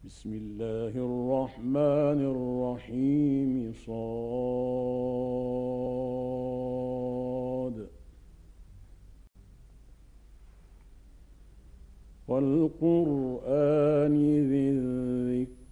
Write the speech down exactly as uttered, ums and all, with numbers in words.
بسم الله الرحمن الرحيم صاد والقرآن ذي الذكر